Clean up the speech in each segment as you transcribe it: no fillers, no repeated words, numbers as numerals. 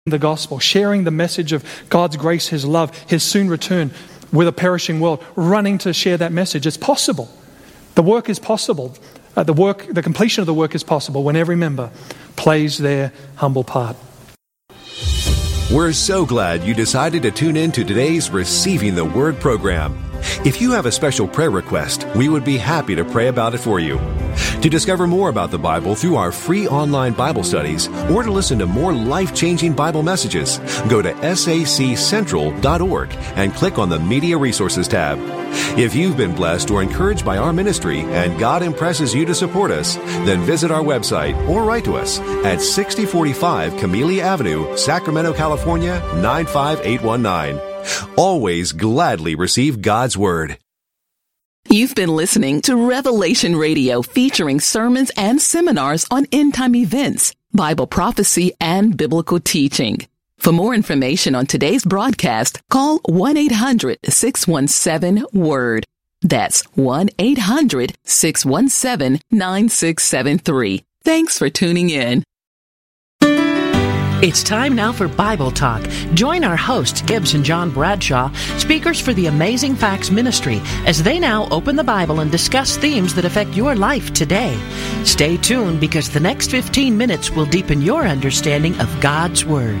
the gospel, sharing the message of God's grace, His love, His soon return with a perishing world, running to share that message. It's possible. The work is possible. The completion of the work is possible when every member plays their humble part. We're so glad you decided to tune in to today's Receiving the Word program. If you have a special prayer request, we would be happy to pray about it for you. To discover more about the Bible through our free online Bible studies, or to listen to more life-changing Bible messages, go to saccentral.org and click on the Media Resources tab. If you've been blessed or encouraged by our ministry and God impresses you to support us, then visit our website or write to us at 6045 Camellia Avenue, Sacramento, California, 95819. Always gladly receive God's Word. You've been listening to Revelation Radio, featuring sermons and seminars on end-time events, Bible prophecy, and biblical teaching. For more information on today's broadcast, call 1-800-617-WORD. That's 1-800-617-9673. Thanks for tuning in. It's time now for Bible Talk. Join our hosts, Gibbs and John Bradshaw, speakers for the Amazing Facts Ministry, as they now open the Bible and discuss themes that affect your life today. Stay tuned, because the next 15 minutes will deepen your understanding of God's Word.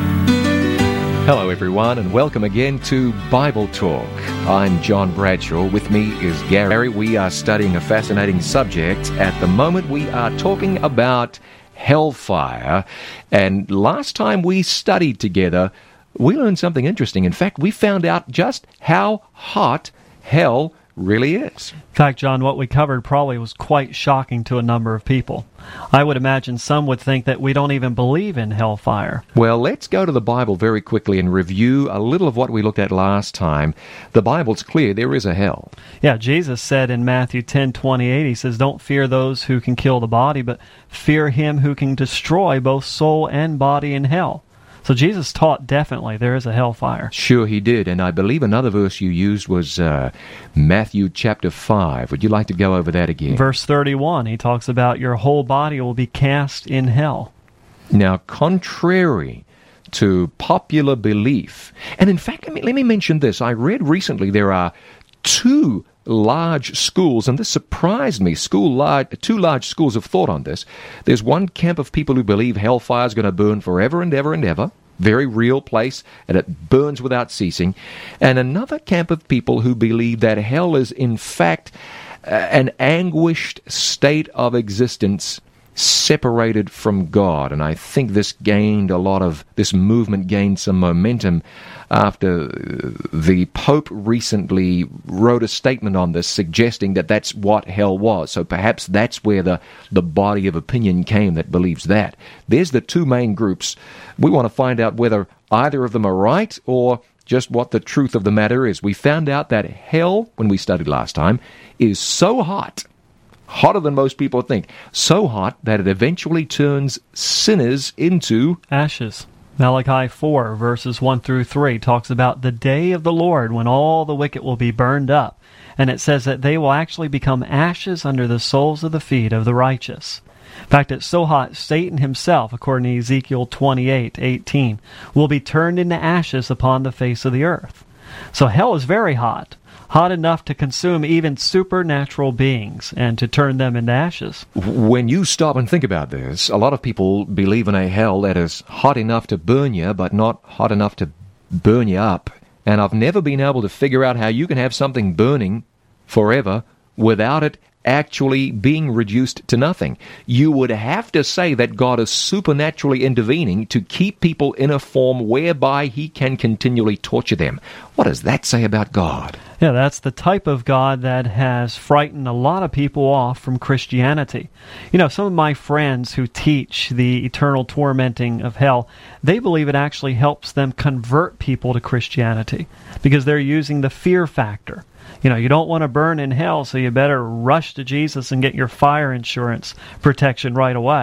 Hello, everyone, and welcome again to Bible Talk. I'm John Bradshaw. With me is Gary. We are studying a fascinating subject. At the moment, we are talking about hellfire. And last time we studied together, we learned something interesting. In fact, we found out just how hot hell really is. In fact, John, what we covered probably was quite shocking to a number of people. I would imagine some would think that we don't even believe in hellfire. Well, let's go to the Bible very quickly and review a little of what we looked at last time. The Bible's clear, there is a hell. Yeah, Jesus said in Matthew 10:28, He says, "Don't fear those who can kill the body, but fear Him who can destroy both soul and body in hell." So Jesus taught definitely there is a hellfire. Sure, He did. And I believe another verse you used was Matthew chapter 5. Would you like to go over that again? Verse 31, He talks about your whole body will be cast in hell. Now, contrary to popular belief, and in fact, let me mention this. I read recently there are two large schools, and this surprised me, two large schools of thought on this. There's one camp of people who believe hellfire is going to burn forever and ever and ever, very real place, and it burns without ceasing. And another camp of people who believe that hell is in fact an anguished state of existence separated from God. And I think this movement gained some momentum after the Pope recently wrote a statement on this, suggesting that that's what hell was. So perhaps that's where the body of opinion came that believes that. There's the two main groups. We want to find out whether either of them are right or just what the truth of the matter is. We found out that hell, when we studied last time, is so hot, hotter than most people think, so hot that it eventually turns sinners into ashes. Malachi 4, verses 1 through 3, talks about the day of the Lord when all the wicked will be burned up. And it says that they will actually become ashes under the soles of the feet of the righteous. In fact, it's so hot, Satan himself, according to Ezekiel 28:18, will be turned into ashes upon the face of the earth. So hell is very hot. Hot enough to consume even supernatural beings and to turn them into ashes. When you stop and think about this, a lot of people believe in a hell that is hot enough to burn you, but not hot enough to burn you up. And I've never been able to figure out how you can have something burning forever without it actually being reduced to nothing. You would have to say that God is supernaturally intervening to keep people in a form whereby He can continually torture them. What does that say about God? Yeah, that's the type of God that has frightened a lot of people off from Christianity. You know, some of my friends who teach the eternal tormenting of hell, they believe it actually helps them convert people to Christianity because they're using the fear factor. You know, you don't want to burn in hell, so you better rush to Jesus and get your fire insurance protection right away.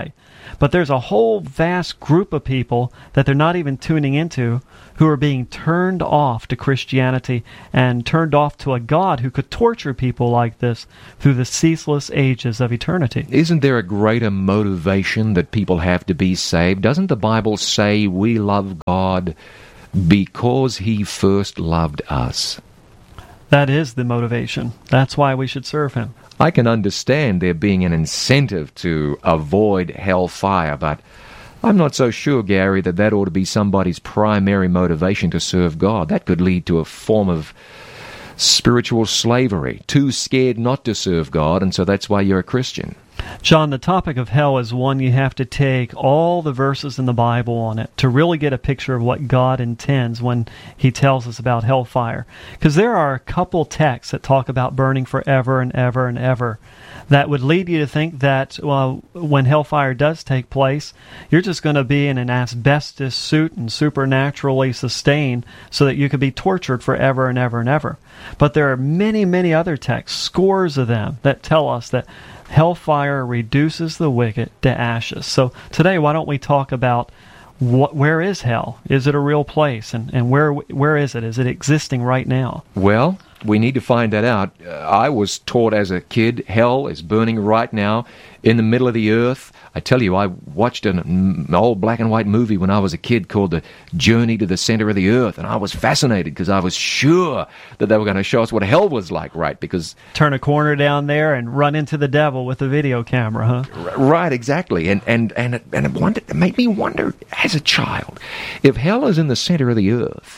But there's a whole vast group of people that they're not even tuning into who are being turned off to Christianity and turned off to a God who could torture people like this through the ceaseless ages of eternity. Isn't there a greater motivation that people have to be saved? Doesn't the Bible say we love God because He first loved us? That is the motivation. That's why we should serve Him. I can understand there being an incentive to avoid hellfire, but I'm not so sure, Gary, that ought to be somebody's primary motivation to serve God. That could lead to a form of spiritual slavery, too scared not to serve God, and so that's why you're a Christian. John, the topic of hell is one you have to take all the verses in the Bible on it to really get a picture of what God intends when He tells us about hellfire. Because there are a couple texts that talk about burning forever and ever and ever that would lead you to think that when hellfire does take place, you're just going to be in an asbestos suit and supernaturally sustained so that you could be tortured forever and ever and ever. But there are many, many other texts, scores of them, that tell us that hellfire reduces the wicked to ashes. So today, why don't we talk about where is hell? Is it a real place? And where is it? Is it existing right now? Well, we need to find that out. I was taught as a kid, hell is burning right now in the middle of the earth. I tell you, I watched an old black and white movie when I was a kid called The Journey to the Center of the Earth, and I was fascinated because I was sure that they were going to show us what hell was like, right? Because turn a corner down there and run into the devil with a video camera, huh? Right, exactly. And it made me wonder as a child, if hell is in the center of the earth,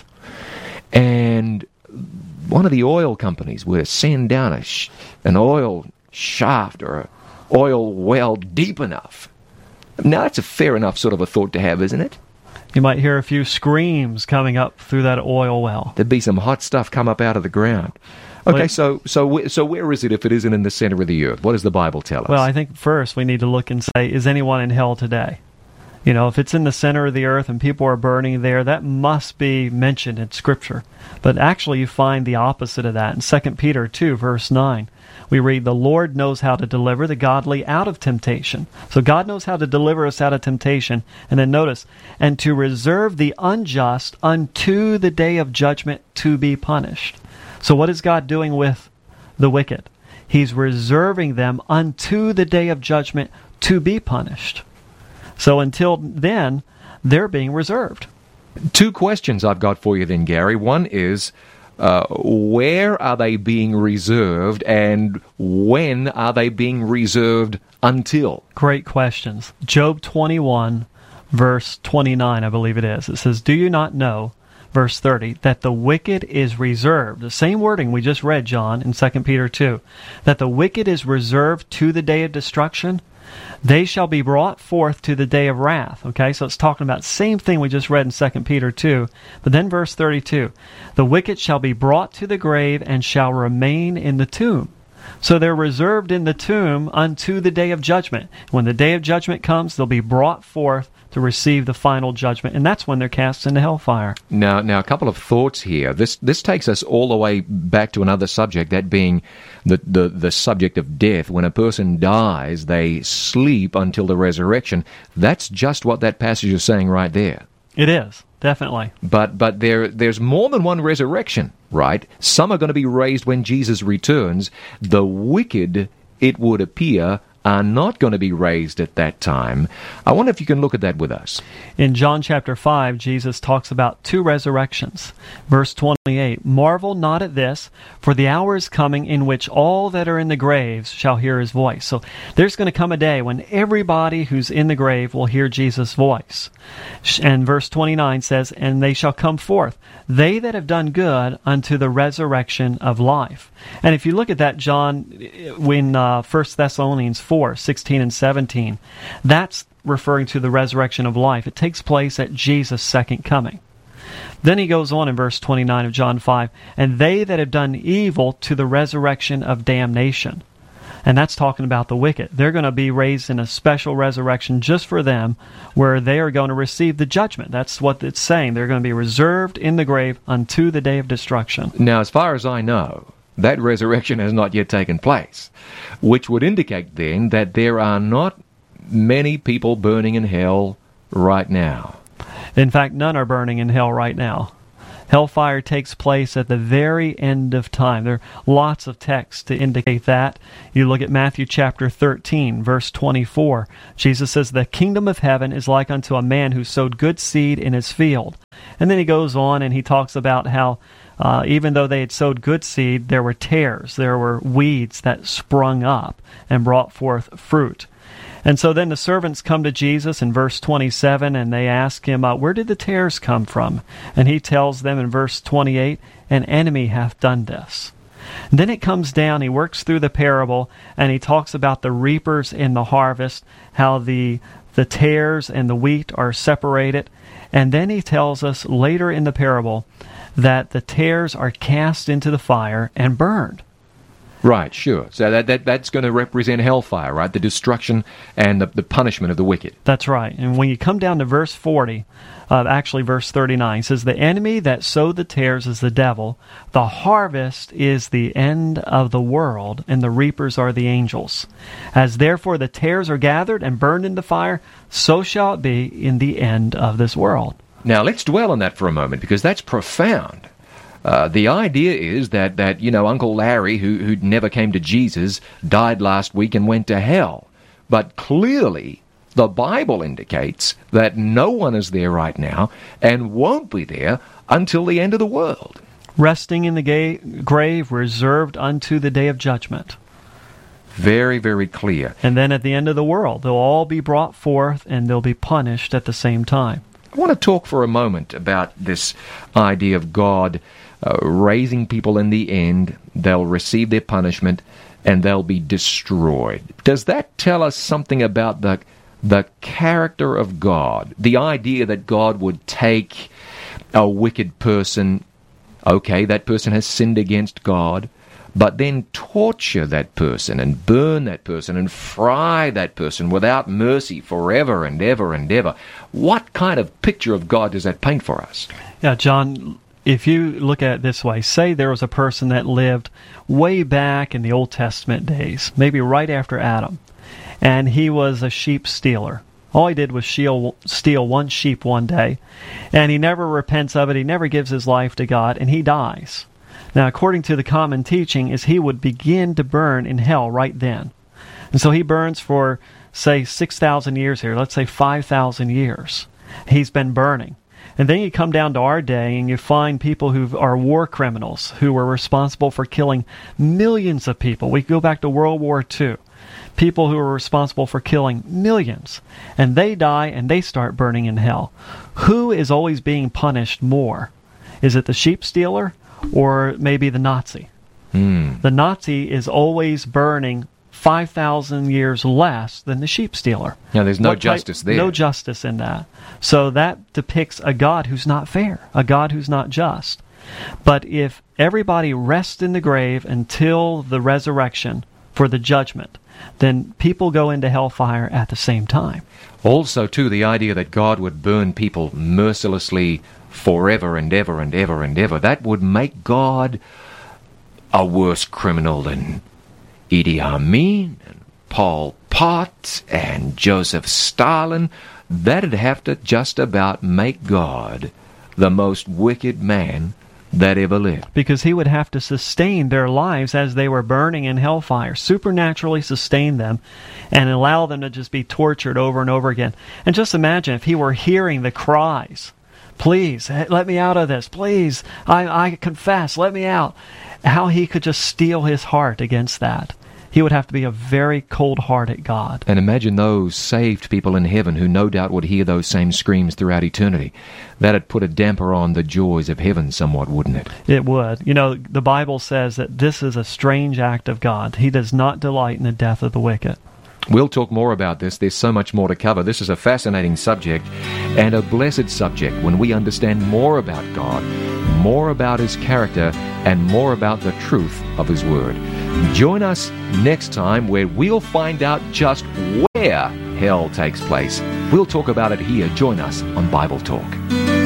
and one of the oil companies were to send down an oil shaft or an oil well deep enough. Now, that's a fair enough sort of a thought to have, isn't it? You might hear a few screams coming up through that oil well. There'd be some hot stuff come up out of the ground. Okay, so where is it if it isn't in the center of the earth? What does the Bible tell us? Well, I think first we need to look and say, is anyone in hell today? You know, if it's in the center of the earth and people are burning there, that must be mentioned in Scripture. But actually you find the opposite of that. In 2 Peter 2, verse 9, we read, "The Lord knows how to deliver the godly out of temptation." So God knows how to deliver us out of temptation. And then notice, "and to reserve the unjust unto the day of judgment to be punished." So what is God doing with the wicked? He's reserving them unto the day of judgment to be punished. So until then, they're being reserved. Two questions I've got for you then, Gary. One is, where are they being reserved, and when are they being reserved until? Great questions. Job 21, verse 29, I believe it is. It says, "Do you not know," verse 30, "that the wicked is reserved?" The same wording we just read, John, in 2 Peter 2. "That the wicked is reserved to the day of destruction? They shall be brought forth to the day of wrath." Okay, so it's talking about the same thing we just read in 2 Peter 2. But then verse 32, "The wicked shall be brought to the grave and shall remain in the tomb." So they're reserved in the tomb unto the day of judgment. When the day of judgment comes, they'll be brought forth to receive the final judgment, and that's when they're cast into hellfire. Now, a couple of thoughts here. This takes us all the way back to another subject, that being the subject of death. When a person dies, they sleep until the resurrection. That's just what that passage is saying right there. It is, definitely. But there's more than one resurrection, right? Some are going to be raised when Jesus returns. The wicked, it would appear, are not going to be raised at that time. I wonder if you can look at that with us. In John chapter 5, Jesus talks about two resurrections. Verse 28, "Marvel not at this, for the hour is coming in which all that are in the graves shall hear His voice." So there's going to come a day when everybody who's in the grave will hear Jesus' voice. And verse 29 says, "And they shall come forth, they that have done good, unto the resurrection of life." And if you look at that, John, in 1 Thessalonians 4, 16 and 17, that's referring to the resurrection of life. It takes place at Jesus' second coming. Then he goes on in verse 29 of John 5, "And they that have done evil to the resurrection of damnation." And that's talking about the wicked. They're going to be raised in a special resurrection just for them, where they are going to receive the judgment. That's what it's saying. They're going to be reserved in the grave unto the day of destruction. Now, as far as I know, that resurrection has not yet taken place, which would indicate then that there are not many people burning in hell right now. In fact, none are burning in hell right now. Hellfire takes place at the very end of time. There are lots of texts to indicate that. You look at Matthew chapter 13, verse 24. Jesus says, "The kingdom of heaven is like unto a man who sowed good seed in his field." And then he goes on and he talks about how even though they had sowed good seed, there were tares, there were weeds that sprung up and brought forth fruit. And so then the servants come to Jesus in verse 27, and they ask him, where did the tares come from? And he tells them in verse 28, "An enemy hath done this." And then it comes down, he works through the parable, and he talks about the reapers in the harvest, how the tares and the wheat are separated. And then he tells us later in the parable that the tares are cast into the fire and burned. Right, sure. So that's going to represent hellfire, right? The destruction and the punishment of the wicked. That's right. And when you come down to verse 40, actually verse 39, it says, "The enemy that sowed the tares is the devil. The harvest is the end of the world, and the reapers are the angels. As therefore the tares are gathered and burned in the fire, so shall it be in the end of this world." Now, let's dwell on that for a moment, because that's profound. The idea is that Uncle Larry, who never came to Jesus, died last week and went to hell. But clearly, the Bible indicates that no one is there right now and won't be there until the end of the world. Resting in the grave, reserved unto the day of judgment. Very, very clear. And then at the end of the world, they'll all be brought forth and they'll be punished at the same time. I want to talk for a moment about this idea of God raising people in the end. They'll receive their punishment and they'll be destroyed. Does that tell us something about the character of God? The idea that God would take a wicked person, okay, that person has sinned against God, but then torture that person and burn that person and fry that person without mercy forever and ever and ever. What kind of picture of God does that paint for us? Yeah, John, if you look at it this way, say there was a person that lived way back in the Old Testament days, maybe right after Adam, and he was a sheep stealer. All he did was steal one sheep one day, and he never repents of it, he never gives his life to God, and he dies. Now, according to the common teaching, is he would begin to burn in hell right then. And so he burns for, say, 6,000 years here. Let's say 5,000 years. He's been burning. And then you come down to our day and you find people who are war criminals who were responsible for killing millions of people. We go back to World War II. People who were responsible for killing millions. And they die and they start burning in hell. Who is always being punished more? Is it the sheep stealer or maybe the Nazi? The Nazi is always burning 5,000 years less than the sheep stealer. Now, there's no justice there. No justice in that. So that depicts a God who's not fair, a God who's not just. But if everybody rests in the grave until the resurrection for the judgment, then people go into hellfire at the same time. Also, too, the idea that God would burn people mercilessly forever and ever and ever and ever, that would make God a worse criminal than Idi Amin and Pol Pot and Joseph Stalin. That'd have to just about make God the most wicked man that ever lived. Because he would have to sustain their lives as they were burning in hellfire, supernaturally sustain them and allow them to just be tortured over and over again. And just imagine if he were hearing the cries, "Please, let me out of this. Please, I confess, let me out." How he could just steel his heart against that. He would have to be a very cold-hearted God. And imagine those saved people in heaven who no doubt would hear those same screams throughout eternity. That'd put a damper on the joys of heaven somewhat, wouldn't it? It would. You know, the Bible says that this is a strange act of God. He does not delight in the death of the wicked. We'll talk more about this. There's so much more to cover. This is a fascinating subject and a blessed subject when we understand more about God, more about His character, and more about the truth of His Word. Join us next time where we'll find out just where hell takes place. We'll talk about it here. Join us on Bible Talk.